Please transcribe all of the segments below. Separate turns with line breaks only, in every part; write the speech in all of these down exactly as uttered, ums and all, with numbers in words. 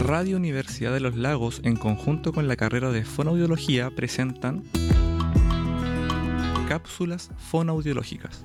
Radio Universidad de los Lagos, en conjunto con la carrera de Fonoaudiología, presentan Cápsulas Fonoaudiológicas.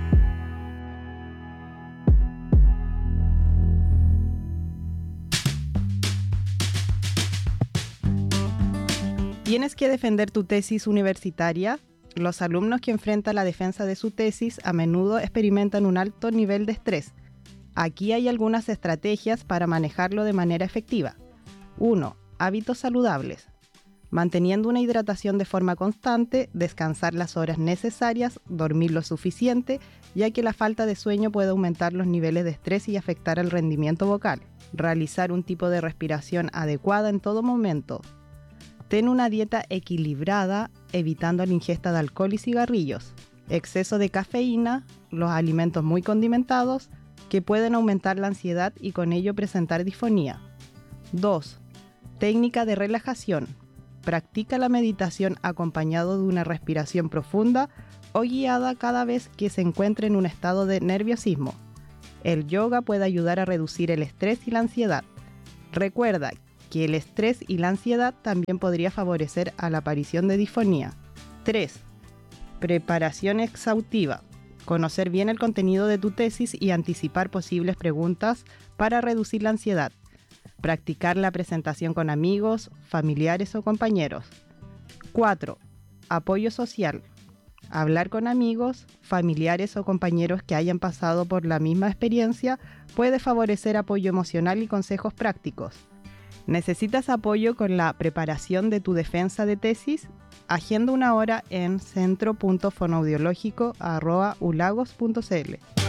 ¿Tienes que defender tu tesis universitaria? Los alumnos que enfrentan la defensa de su tesis a menudo experimentan un alto nivel de estrés. Aquí hay algunas estrategias para manejarlo de manera efectiva. uno. Hábitos saludables. Manteniendo una hidratación de forma constante, descansar las horas necesarias, dormir lo suficiente, ya que la falta de sueño puede aumentar los niveles de estrés y afectar el rendimiento vocal. Realizar un tipo de respiración adecuada en todo momento. Ten una dieta equilibrada, evitando la ingesta de alcohol y cigarrillos. Exceso de cafeína, los alimentos muy condimentados, que pueden aumentar la ansiedad y con ello presentar disfonía. dos. Técnica de relajación. Practica la meditación acompañado de una respiración profunda o guiada cada vez que se encuentre en un estado de nerviosismo. El yoga puede ayudar a reducir el estrés y la ansiedad. Recuerda que el estrés y la ansiedad también podría favorecer a la aparición de disfonía. tres. Preparación exhaustiva. Conocer bien el contenido de tu tesis y anticipar posibles preguntas para reducir la ansiedad. Practicar la presentación con amigos, familiares o compañeros. cuatro. Apoyo social. Hablar con amigos, familiares o compañeros que hayan pasado por la misma experiencia puede favorecer apoyo emocional y consejos prácticos. ¿Necesitas apoyo con la preparación de tu defensa de tesis? Agenda una hora en centro punto fonoaudiológico arroba ulagos punto c l.